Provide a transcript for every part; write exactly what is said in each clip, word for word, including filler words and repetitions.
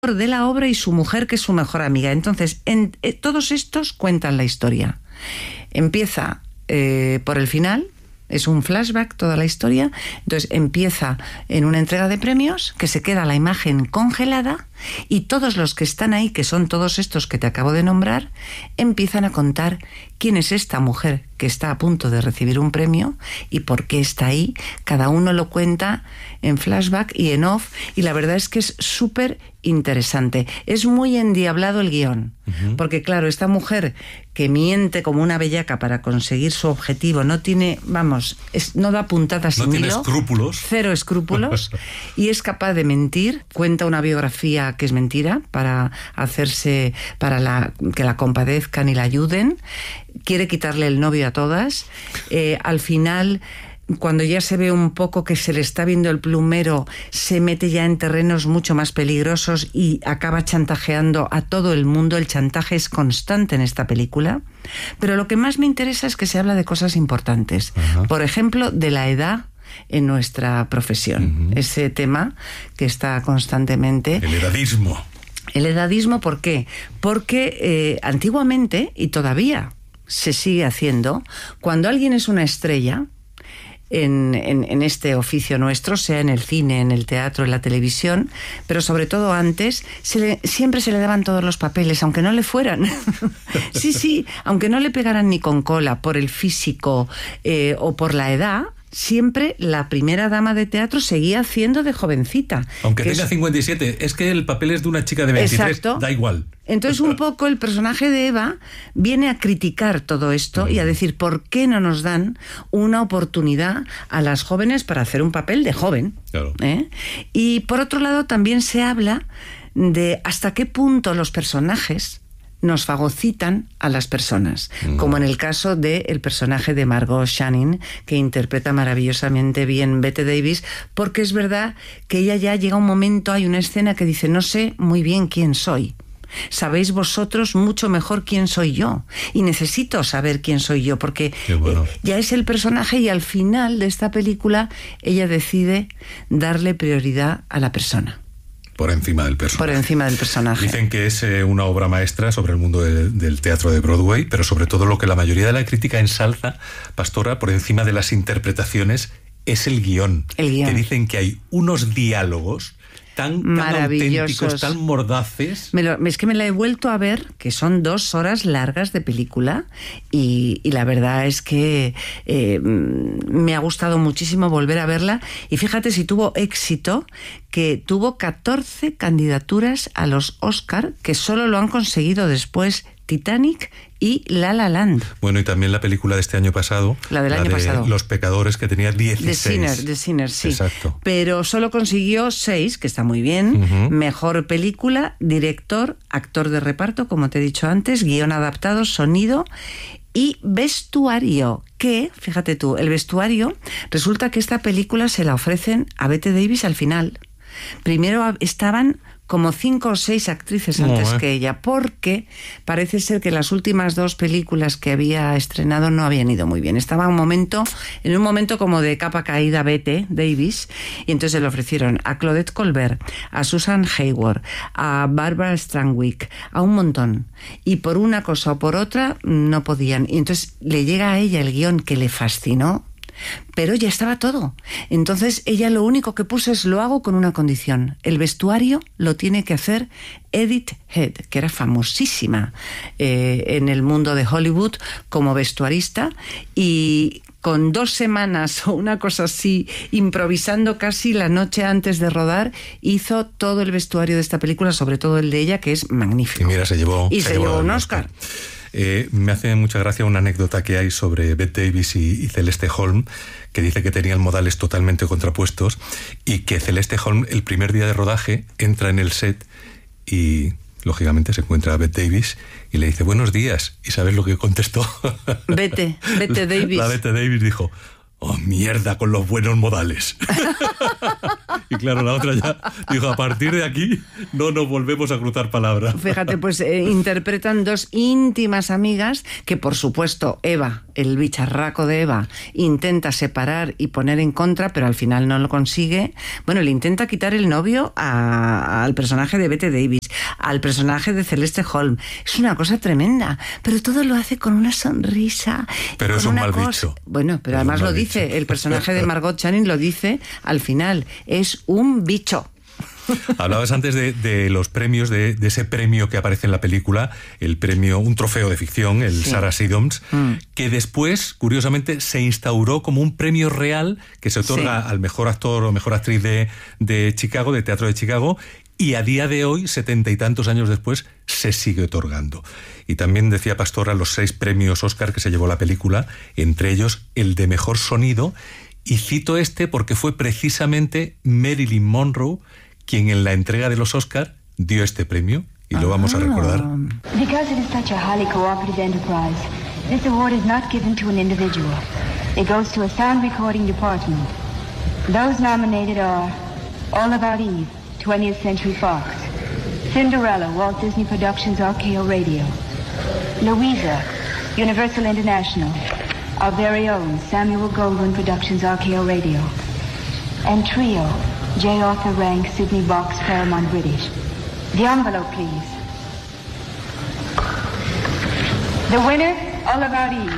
de la obra y su mujer, que es su mejor amiga. Entonces, en, eh, todos estos cuentan la historia. Empieza eh, por el final, es un flashback toda la historia. Entonces empieza en una entrega de premios, que se queda la imagen congelada, y todos los que están ahí, que son todos estos que te acabo de nombrar, empiezan a contar quién es esta mujer que está a punto de recibir un premio y por qué está ahí. Cada uno lo cuenta en flashback y en off, y la verdad es que es súper interesante. Es muy endiablado el guión, uh-huh. porque claro, esta mujer que miente como una bellaca para conseguir su objetivo, no tiene, vamos, es, no da puntadas sin hilo. No tiene escrúpulos. Cero escrúpulos. Y es capaz de mentir. Cuenta una biografía que es mentira para hacerse, para la, que la compadezcan y la ayuden. Quiere quitarle el novio a todas. Eh, al final, cuando ya se ve un poco que se le está viendo el plumero, se mete ya en terrenos mucho más peligrosos y acaba chantajeando a todo el mundo. El chantaje es constante en esta película. Pero lo que más me interesa es que se habla de cosas importantes. Uh-huh. Por ejemplo, de la edad en nuestra profesión. Uh-huh. Ese tema que está constantemente... El edadismo. El edadismo, ¿por qué? Porque eh, antiguamente, y todavía se sigue haciendo, cuando alguien es una estrella... En, en, en este oficio nuestro, sea en el cine, en el teatro, en la televisión, pero sobre todo antes, se le, siempre se le daban todos los papeles, aunque no le fueran. sí, sí, aunque no le pegaran ni con cola por el físico eh, o por la edad, siempre la primera dama de teatro seguía haciendo de jovencita. Aunque tenga es... cincuenta y siete, es que el papel es de una chica de veintitrés, Exacto. da igual. Entonces un poco el personaje de Eva viene a criticar todo esto y a decir por qué no nos dan una oportunidad a las jóvenes para hacer un papel de joven. Claro. ¿Eh? Y por otro lado también se habla de hasta qué punto los personajes nos fagocitan a las personas, mm. como en el caso del personaje de Margot Channing, que interpreta maravillosamente bien Bette Davis, porque es verdad que ella ya llega un momento, hay una escena que dice, no sé muy bien quién soy. Sabéis vosotros mucho mejor quién soy yo, y necesito saber quién soy yo, porque bueno. eh, ya es el personaje, y al final de esta película ella decide darle prioridad a la persona. Por encima del personaje. Por encima del personaje. Dicen que es eh, una obra maestra sobre el mundo de, del teatro de Broadway, pero sobre todo lo que la mayoría de la crítica ensalza, Pastora, por encima de las interpretaciones, es el guión. El guión. Que dicen que hay unos diálogos tan, tan auténticos, tan mordaces. Me lo, es que me la he vuelto a ver, que son dos horas largas de película, y, y la verdad es que eh, me ha gustado muchísimo volver a verla. Y fíjate si tuvo éxito, que tuvo catorce candidaturas a los Oscar, que solo lo han conseguido después Titanic y La La Land. Bueno, y también la película de este año pasado, la del la año de pasado, Los Pecadores, que tenía dieciséis. The Sinner, The Sinner, sí. Exacto. Pero solo consiguió seis, que está muy bien. Uh-huh. Mejor película, director, actor de reparto, como te he dicho antes, guión adaptado, sonido y vestuario. Que, fíjate tú, el vestuario, resulta que esta película se la ofrecen a Bette Davis al final. Primero estaban como cinco o seis actrices antes no, eh. que ella, porque parece ser que las últimas dos películas que había estrenado no habían ido muy bien. Estaba un momento, en un momento como de capa caída Bette Davis, y entonces le ofrecieron a Claudette Colbert, a Susan Hayward, a Barbara Stanwyck, a un montón. Y por una cosa o por otra no podían. Y entonces le llega a ella el guión que le fascinó, pero ya estaba todo. Entonces ella lo único que puso es: lo hago con una condición, el vestuario lo tiene que hacer Edith Head, que era famosísima eh, en el mundo de Hollywood como vestuarista, y con dos semanas o una cosa así, improvisando casi la noche antes de rodar, hizo todo el vestuario de esta película, sobre todo el de ella, que es magnífico. Y mira, se llevó, y se, se llevó, llevó un Oscar. Oscar. Eh, me hace mucha gracia una anécdota que hay sobre Bette Davis y, y Celeste Holm, que dice que tenían modales totalmente contrapuestos, y que Celeste Holm, el primer día de rodaje, entra en el set y lógicamente se encuentra a Bette Davis y le dice buenos días. ¿Y sabes lo que contestó? Bette, Bette Davis. La, la Bette Davis dijo: oh, mierda con los buenos modales. Y claro, la otra ya dijo, a partir de aquí no nos volvemos a cruzar palabras. Fíjate, pues eh, interpretan dos íntimas amigas que, por supuesto, Eva, el bicharraco de Eva, intenta separar y poner en contra, pero al final no lo consigue. Bueno, le intenta quitar el novio a, al personaje de Bette Davis, al personaje de Celeste Holm. Es una cosa tremenda, pero todo lo hace con una sonrisa. Pero es un mal bicho. Bueno, pero además lo dice. El personaje de Margot Channing lo dice al final. Es un bicho. Hablabas antes de, de los premios, de, de ese premio que aparece en la película, el premio, un trofeo de ficción, el sí. Sarah Siddons, mm. que después, curiosamente, se instauró como un premio real que se otorga sí. al mejor actor o mejor actriz de, de Chicago, de Teatro de Chicago, y a día de hoy, setenta y tantos años después, se sigue otorgando. Y también decía Pastora los seis premios Oscar que se llevó la película, entre ellos el de mejor sonido, y cito este porque fue precisamente Marilyn Monroe quien en la entrega de los Oscar dio este premio, y lo vamos a recordar. Because it is such a highly cooperative enterprise, this award is not given to an individual. It goes to a sound recording department. Those nominated are All About Eve, twentieth Century Fox; Cinderella, Walt Disney Productions, R K O Radio; Louisa, Universal International; our very own Samuel Goldwyn Productions, R K O Radio; and Trio, J. Arthur Rank, Sydney Box, Paramount British. The envelope, please. The winner, All About Eve.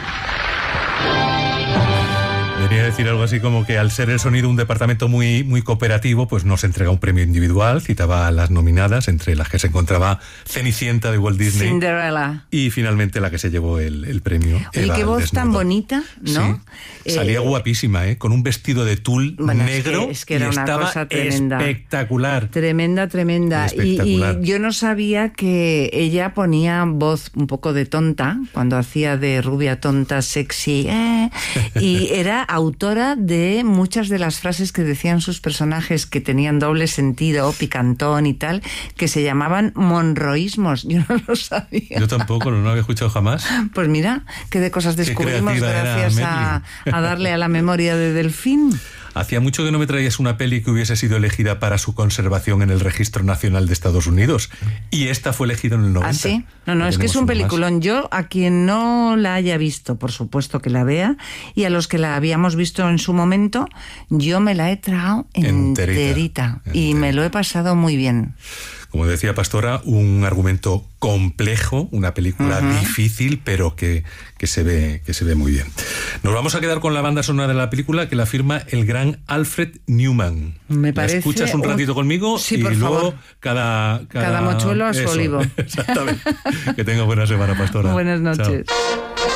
Venía a decir algo así como que al ser el sonido un departamento muy, muy cooperativo, pues no se entrega un premio individual. Citaba a las nominadas, entre las que se encontraba Cenicienta de Walt Disney, Cinderella, y finalmente la que se llevó el, el premio. Y qué voz tan bonita, ¿no? Sí. Salía eh, guapísima, ¿eh? Con un vestido de tul bueno, negro, es que, es que era y una estaba cosa tremenda, espectacular. Tremenda, tremenda. Espectacular. Y, y yo no sabía que ella ponía voz un poco de tonta, cuando hacía de rubia tonta, sexy, eh, y era autora de muchas de las frases que decían sus personajes, que tenían doble sentido, picantón y tal, que se llamaban monroísmos. Yo no lo sabía. Yo tampoco, no lo había escuchado jamás. Pues mira, qué de cosas descubrimos gracias a, a darle a la memoria de Delfín. Hacía mucho que no me traías una peli que hubiese sido elegida para su conservación en el Registro Nacional de Estados Unidos. Y esta fue elegida en el noventa. ¿Ah, sí? No, no, es que es un peliculón. Más. Yo, a quien no la haya visto, por supuesto que la vea. Y a los que la habíamos visto en su momento, yo me la he tragado enterita. enterita y enterita. Me lo he pasado muy bien. Como decía Pastora, un argumento complejo, una película uh-huh. difícil, pero que, que, se ve, que se ve muy bien. Nos vamos a quedar con la banda sonora de la película, que la firma el gran Alfred Newman. Me parece. ¿La escuchas un ratito conmigo? Sí, y por luego favor. Cada, cada... cada mochuelo a su Eso, olivo. Exactamente. Que tenga buena semana, Pastora. Buenas noches. Chao.